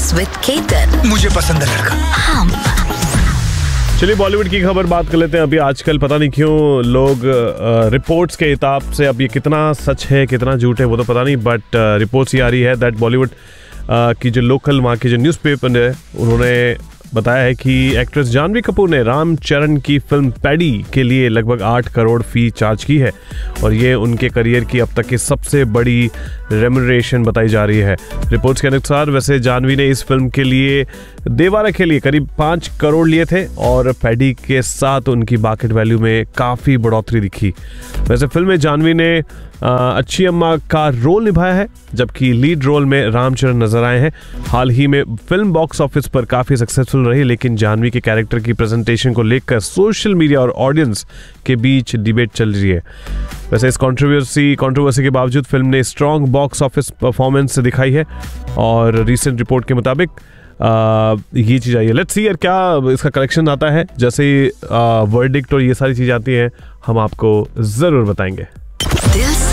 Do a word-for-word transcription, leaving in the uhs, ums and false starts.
Mornings with Ketan. मुझे पसंद है लड़का। हम चलिए बॉलीवुड की खबर बात कर लेते हैं। अभी आजकल पता नहीं क्यों लोग रिपोर्ट्स के हिसाब से, अब ये कितना सच है कितना झूठ है वो तो पता नहीं, बट रिपोर्ट्स ये आ रही है दैट बॉलीवुड की जो लोकल वहाँ की जो न्यूज़पेपर है उन्होंने बताया है कि एक्ट्रेस जानवी कपूर ने रामचरण की फिल्म पैडी के लिए लगभग आठ करोड़ फी चार्ज की है और ये उनके करियर की अब तक की सबसे बड़ी रेम्यूनरेशन बताई जा रही है। रिपोर्ट्स के अनुसार वैसे जानवी ने इस फिल्म के लिए देवारा के लिए करीब पाँच करोड़ लिए थे और पैडी के साथ उनकी मार्केट वैल्यू में काफ़ी बढ़ोतरी दिखी। वैसे फिल्म में जानवी ने अच्छी अम्मा का रोल निभाया है जबकि लीड रोल में रामचरण नजर आए हैं। हाल ही में फिल्म बॉक्स ऑफिस पर काफ़ी सक्सेसफुल रही, लेकिन जानवी के कैरेक्टर की प्रेजेंटेशन को लेकर सोशल मीडिया और ऑडियंस के बीच डिबेट चल रही है। वैसे इस कंट्रोवर्सी कंट्रोवर्सी के बावजूद फिल्म ने स्ट्रॉन्ग बॉक्स ऑफिस परफॉर्मेंस दिखाई है और रीसेंट रिपोर्ट के मुताबिक आ, ये चीज़ आई है। लेट्स सी यार क्या इसका कलेक्शन आता है। जैसे वर्डिक्ट और ये सारी चीज़ आती हैं हम आपको ज़रूर बताएंगे।